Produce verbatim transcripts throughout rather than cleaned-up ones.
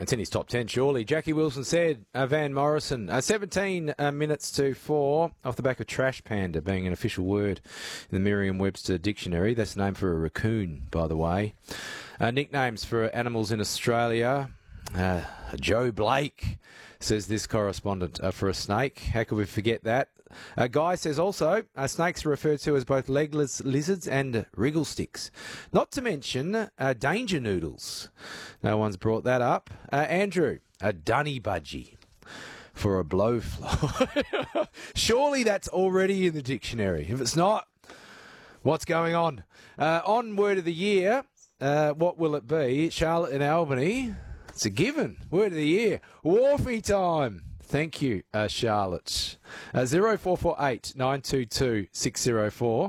It's in his top ten, surely. Jackie Wilson said, uh, Van Morrison, uh, seventeen uh, minutes to four, off the back of Trash Panda being an official word in the Merriam-Webster dictionary. That's the name for a raccoon, by the way. Uh, nicknames for animals in Australia. Uh, Joe Blake, says this correspondent, uh, for a snake. How could we forget that? Uh, Guy says also, uh, snakes are referred to as both legless lizards and wriggle sticks. Not to mention uh, danger noodles. No one's brought that up. Uh, Andrew, a dunny budgie for a blowfly. Surely that's already in the dictionary. If it's not, what's going on? Uh, on Word of the Year, uh, what will it be? Charlotte in Albany. It's a given. Word of the Year. Wharfie time. Thank you, uh, Charlotte. Uh, zero four four eight nine two two six zero four.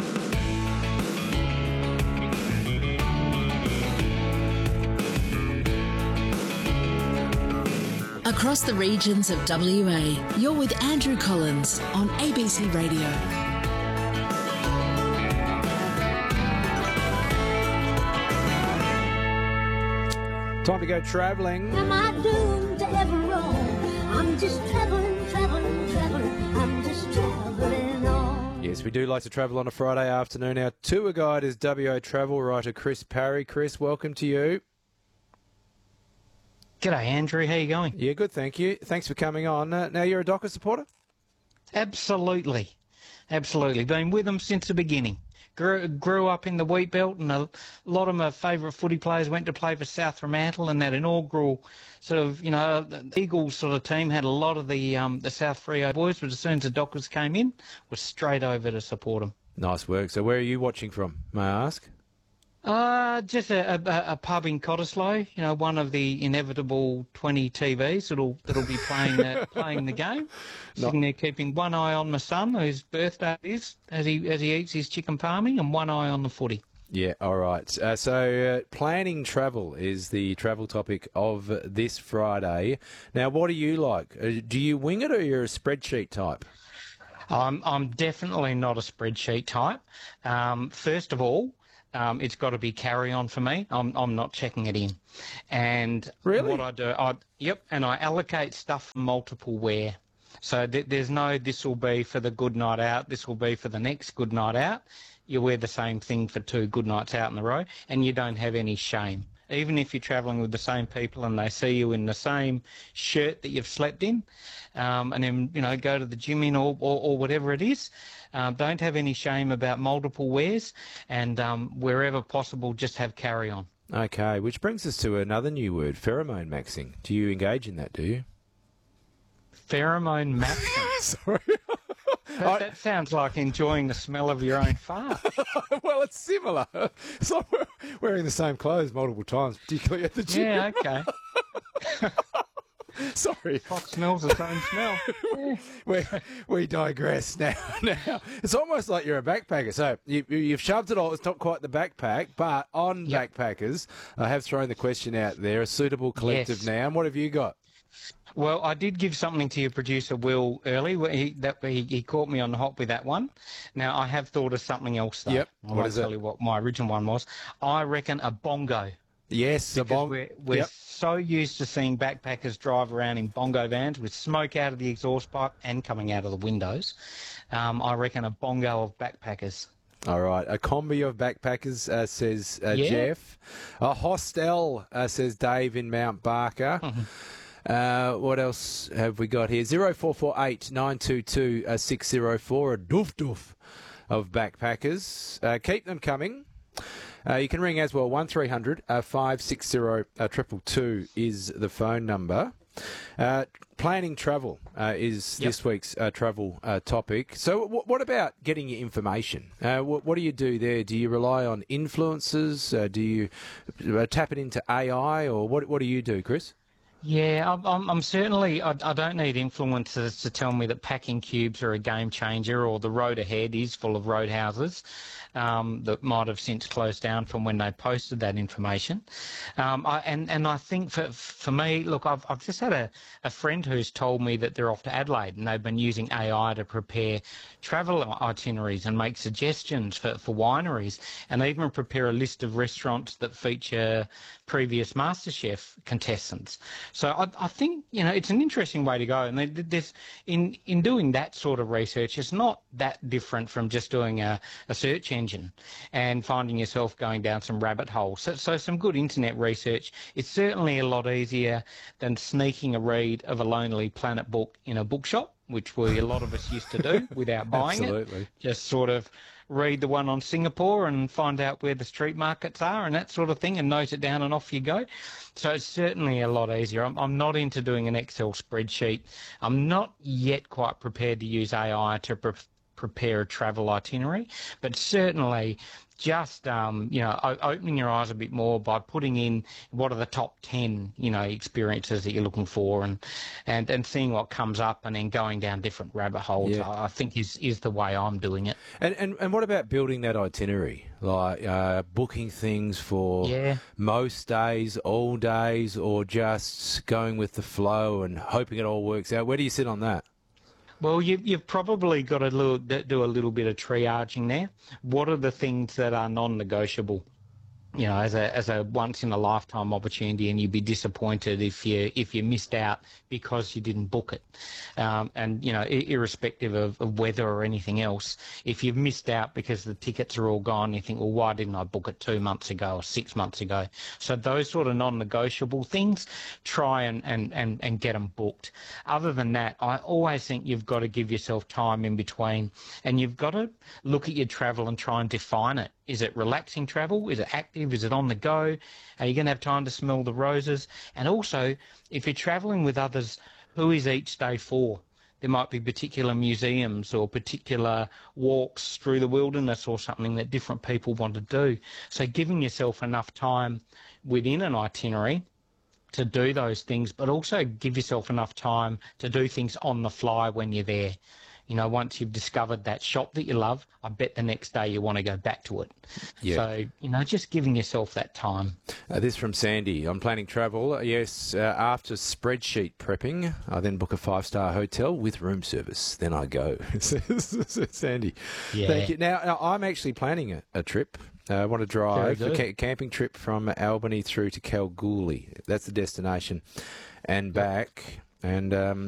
Across the regions of W A, you're with Andrew Collins on A B C Radio. Time to go travelling. Am I doomed to ever roam? I'm just travelling, travelling, travelling. I'm just travelling on. Yes, we do like to travel on a Friday afternoon. Our tour guide is W A travel writer Chris Parry. Chris, welcome to you. G'day, Andrew. How you going? Yeah, good, thank you. Thanks for coming on. Uh, now, you're a Docker supporter? Absolutely. Absolutely. Been with them since the beginning. Grew, grew up in the wheat belt, and a lot of my favourite footy players went to play for South Fremantle, and that inaugural sort of, you know, the Eagles sort of team had a lot of the um, the South Freo boys, but as soon as the Dockers came in, was straight over to support them. Nice work. So where are you watching from, may I ask? Uh, just a, a, a pub in Cottesloe, you know, one of the inevitable twenty T Vs that'll that'll be playing uh, playing the game. Sitting there keeping one eye on my son, whose birthday it is, as he as he eats his chicken palmy, and one eye on the footy. Yeah, all right. Uh, so uh, planning travel is the travel topic of this Friday. Now, what do you like? Uh, do you wing it, or you're a spreadsheet type? I'm I'm definitely not a spreadsheet type. Um, first of all, Um, it's got to be carry-on for me. I'm I'm not checking it in. And really? What I do, I yep, and I allocate stuff for multiple wear. So th- there's no this will be for the good night out, this will be for the next good night out. You wear the same thing for two good nights out in a row, and you don't have any shame. Even if you're travelling with the same people and they see you in the same shirt that you've slept in, um, and then, you know, go to the gym in or, or, or whatever it is, um, don't have any shame about multiple wears, and um, wherever possible, just have carry-on. Okay, which brings us to another new word, pheromone maxing. Do you engage in that, do you? Pheromone maxing? Sorry. That, I... that sounds like enjoying the smell of your own fart. Well, it's similar. It's like we're wearing the same clothes multiple times, particularly at the gym. Yeah, okay. Sorry. Fox smells the same smell. Yeah. we, we digress now. Now, it's almost like you're a backpacker. So you, you've shoved it all. It's not quite the backpack, but on yep. backpackers, I have thrown the question out there, a suitable collective yes. noun. What have you got? Well, I did give something to your producer, Will, early. He, that, he, he caught me on the hop with that one. Now, I have thought of something else, though. Yep. I what won't is tell it? you what my original one was. I reckon a bongo. Yes, a bongo. We're, we're yep. so used to seeing backpackers drive around in bongo vans with smoke out of the exhaust pipe and coming out of the windows. Um, I reckon a bongo of backpackers. All right. A combi of backpackers, uh, says uh, yeah. Jeff. A hostel, uh, says Dave in Mount Barker. Mm-hmm. Uh, what else have we got here? zero four four eight nine two two six zero four, a doof doof of backpackers. Uh, keep them coming. Uh, you can ring as well. one three hundred five six zero two two two is the phone number. Uh, planning travel uh, is yep. this week's uh, travel uh, topic. So w- what about getting your information? Uh, what, what do you do there? Do you rely on influencers? Uh, do you uh, tap it into A I? Or what, what do you do, Chris? Yeah, I'm, I'm, I'm certainly, I, I don't need influencers to tell me that packing cubes are a game changer or the road ahead is full of roadhouses um, that might have since closed down from when they posted that information. Um, I, and, and I think for for me, look, I've, I've just had a, a friend who's told me that they're off to Adelaide and they've been using A I to prepare travel itineraries and make suggestions for, for wineries and even prepare a list of restaurants that feature previous MasterChef contestants. So I, I think, you know, it's an interesting way to go. And there's, in, in doing that sort of research, it's not that different from just doing a, a search engine and finding yourself going down some rabbit holes. So, so some good internet research. It's certainly a lot easier than sneaking a read of a Lonely Planet book in a bookshop, which we a lot of us used to do without buying Absolutely. it. Just sort of read the one on Singapore and find out where the street markets are and that sort of thing and note it down and off you go. So it's certainly a lot easier. I'm, I'm not into doing an Excel spreadsheet. I'm not yet quite prepared to use A I to pre- prepare a travel itinerary, but certainly just, um, you know, o- opening your eyes a bit more by putting in what are the top ten, you know, experiences that you're looking for and, and, and seeing what comes up and then going down different rabbit holes, Yeah. I, I think is, is the way I'm doing it. And, and and what about building that itinerary? Like uh, booking things for Yeah. most days, all days, or just going with the flow and hoping it all works out? Where do you sit on that? Well, you, you've probably got to little, do a little bit of triaging there. What are the things that are non-negotiable? You know, as a as a once in a lifetime opportunity, and you'd be disappointed if you if you missed out because you didn't book it. Um, and you know, irrespective of, of weather or anything else, if you've missed out because the tickets are all gone, you think, well, why didn't I book it two months ago or six months ago? So those sort of non-negotiable things, try and and and, and get them booked. Other than that, I always think you've got to give yourself time in between, and you've got to look at your travel and try and define it. Is it relaxing travel? Is it active? Is it on the go? Are you going to have time to smell the roses? And also, if you're travelling with others, who is each day for? There might be particular museums or particular walks through the wilderness or something that different people want to do. So giving yourself enough time within an itinerary to do those things, but also give yourself enough time to do things on the fly when you're there. You know, once you've discovered that shop that you love, I bet the next day you want to go back to it. Yeah. So, you know, just giving yourself that time. Uh, this from Sandy. I'm planning travel. Uh, yes, uh, after spreadsheet prepping, I then book a five-star hotel with room service. Then I go. Sandy. Yeah. Thank you. Now, now I'm actually planning a, a trip. Uh, I want to drive Very a good. ca- camping trip from Albany through to Kalgoorlie. That's the destination. And back. And um,